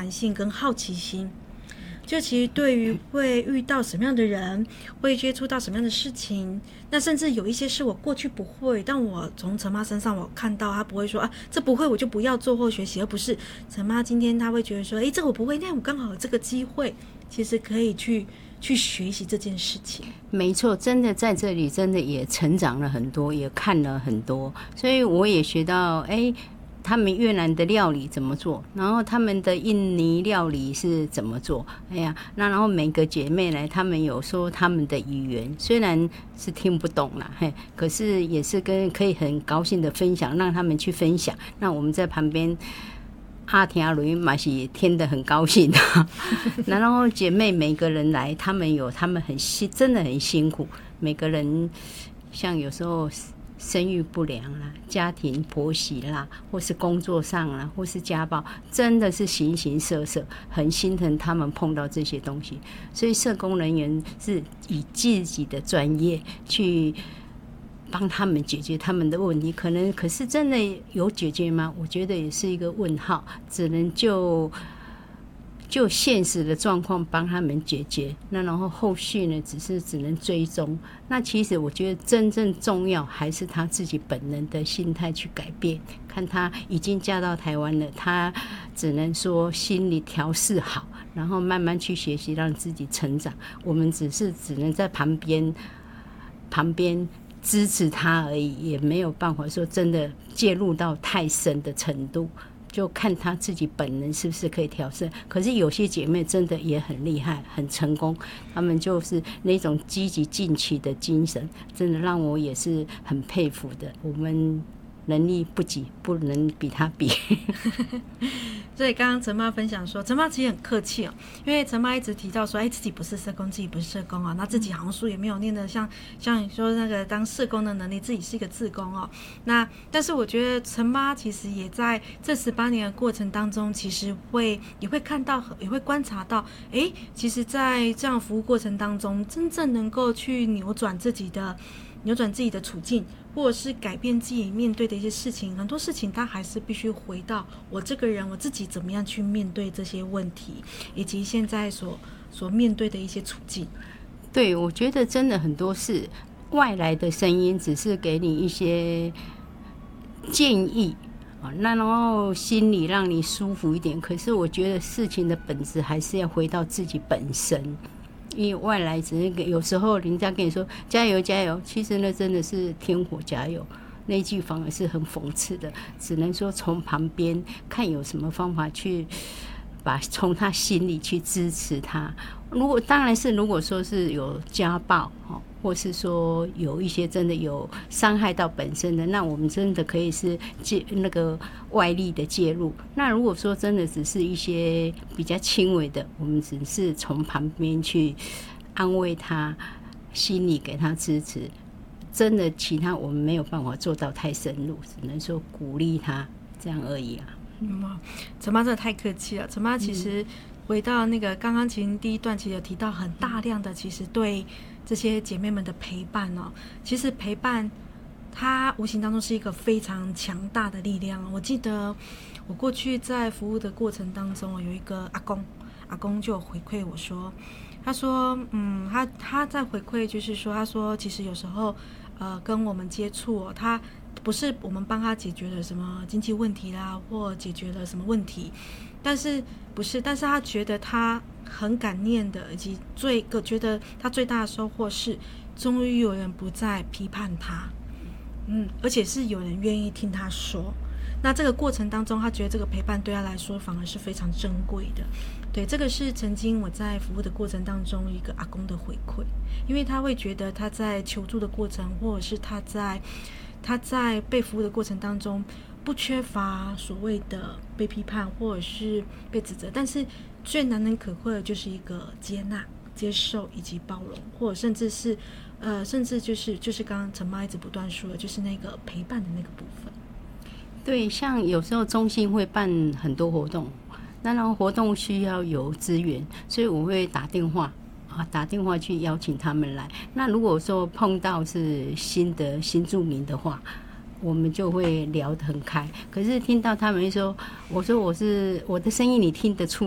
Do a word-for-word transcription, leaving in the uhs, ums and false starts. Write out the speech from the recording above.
然性跟好奇心。就其实对于会遇到什么样的人，会接触到什么样的事情，那甚至有一些是我过去不会，但我从陈妈身上我看到她不会说啊这不会我就不要做或学习，而不是陈妈今天她会觉得说，哎，这个我不会，那我刚好有这个机会，其实可以去去学习这件事情。 没错，真的在这里真的也成长了很多，也看了很多，所以我也学到哎。他们越南的料理怎么做，然后他们的印尼料理是怎么做，哎呀，那然后每个姐妹来，他们有说他们的语言，虽然是听不懂啦，嘿，可是也是跟可以很高兴的分享，让他们去分享，那我们在旁边阿听阿伦嘛是听得很高兴啊。然后姐妹每个人来，他们有他们很辛，真的很辛苦，每个人像有时候生育不良啦，家庭婆媳啦，或是工作上啦，或是家暴，真的是形形色色，很心疼他们碰到这些东西。所以社工人员是以自己的专业去帮他们解决他们的问题，可能可是真的有解决吗？我觉得也是一个问号，只能就就现实的状况帮他们解决，那然后后续呢，只是只能追踪。那其实我觉得真正重要还是他自己本人的心态去改变。看他已经嫁到台湾了，他只能说心理调试好，然后慢慢去学习，让自己成长。我们只是只能在旁边旁边支持他而已，也没有办法说真的介入到太深的程度。就看他自己本人是不是可以调整。可是有些姐妹真的也很厉害，很成功，她们就是那种积极进取的精神，真的让我也是很佩服的。我们能力不及，不能比她比。 所以刚刚陈妈分享说，陈妈其实很客气哦，因为陈妈一直提到说，哎，自己不是社工，自己不是社工啊，那自己好像书也没有念的像像你说那个当社工的能力，自己是一个志工哦。那但是我觉得陈妈其实也在这十八年的过程当中，其实会也会看到，也会观察到，哎，其实，在这样服务过程当中，真正能够去扭转自己的扭转自己的处境，或者是改变自己面对的一些事情，很多事情他还是必须回到我这个人，我自己怎么样去面对这些问题，以及现在所所面对的一些处境。 对，我觉得真的很多是外来的声音，只是给你一些建议，那然后心里让你舒服一点。可是我觉得事情的本质还是要回到自己本身。因为外来只是给，有时候人家跟你说加油加油，其实呢真的是天火加油，那一句反而是很讽刺的。只能说从旁边看有什么方法去把从他心里去支持他。如果当然是如果说是有家暴，或是说有一些真的有伤害到本身的，那我们真的可以是介那个外力的介入。那如果说真的只是一些比较轻微的，我们只是从旁边去安慰他，心里给他支持。真的其他我们没有办法做到太深入，只能说鼓励他这样而已啊。 嗯，陈妈真的太客气了。陈妈其实回到那个刚刚其实第一段其实有提到很大量的其实对这些姐妹们的陪伴哦，其实陪伴它无形当中是一个非常强大的力量。我记得我过去在服务的过程当中，有一个阿公，阿公就回馈我说，他说，嗯，他他在回馈就是说，他说其实有时候呃跟我们接触哦，他不是我们帮他解决了什么经济问题啦，或解决了什么问题，但是不是，但是他觉得他很感念的，以及最个觉得他最大的收获是，终于有人不再批判他，嗯，而且是有人愿意听他说。那这个过程当中，他觉得这个陪伴对他来说反而是非常珍贵的。对，这个是曾经我在服务的过程当中一个阿公的回馈，因为他会觉得他在求助的过程，或者是他在他在被服务的过程当中，不缺乏所谓的被批判或者是被指责，但是最难能可贵的就是一个接纳、接受以及包容，或者甚至是呃，甚至就是就是刚刚陈妈一直不断说的，就是那个陪伴的那个部分。 对，像有时候中心会办很多活动，那然后活动需要有资源，所以我会打电话啊，打电话去邀请他们来。那如果说碰到是新的新住民的话，我们就会聊得很开。可是听到他们说，我说我是我的声音，你听得出